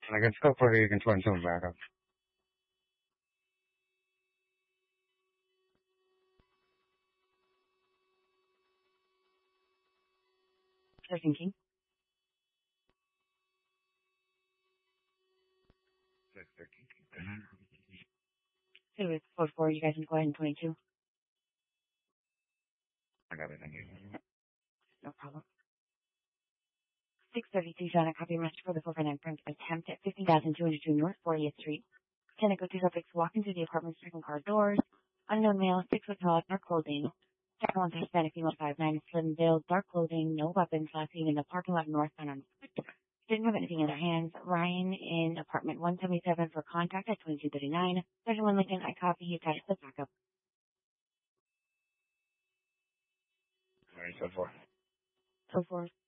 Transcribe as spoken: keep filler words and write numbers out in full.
I can still put it, you can find some backup. They're thinking. So it's four four. You guys can go ahead and twenty-two. I got it, thank you. No problem. six thirty-two, John, a copy master for the four five nine print attempt at fifteen thousand two hundred two North fortieth Street. Tenant go to suffix, walk into the apartment, second car doors. Unknown male, six foot tall, dark clothing. Second one, Hispanic female, five nine, slim build, dark clothing, no weapons, last seen in the parking lot northbound on foot. Didn't have anything in their hands. Ryan in apartment one seventy-seven for contact at twenty-two thirty-nine. Sergeant one Lincoln, I copy you, attached the backup. All right, so far. So forth.